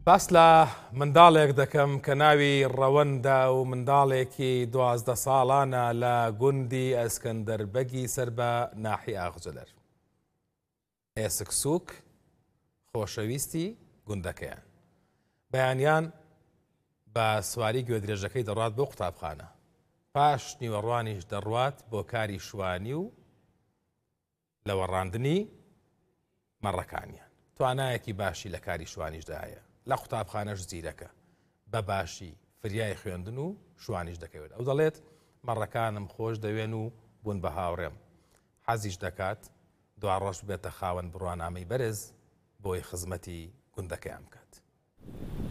باس لە منداڵێک دەکەم کە ناوی ڕەوەندە و منداڵێکی 12 ساڵانە لە گوندی ئەسکەندەربەگی سەر بە ناحی ئاغجلەر. ئێسکسووک خۆشەویستی گوندەکەیان. بەیانیان بە سواری گوێدرێژەکەی دەڕات بۆ قوتابخانە. پاش نیوەڕوانیش دەڕوات بۆ کاری شوانی و لەوەڕاندنی مەڕەکانیان. توانایەکی باشی لە کاری شوانیشدا هەیە. لە قوتابخانەش زیرەکە. بە باشی فریای خوێندن و شوانیش دەکەوێت. ئەو دەڵێت مەڕەکانم خۆش دەوێن و بوون بە هاوڕێم. حەزیش دەکات دوا ڕۆژ بێتە خاوەن بڕوانامەی بەرز بۆی خزمەتی گوندەکەیان بکات.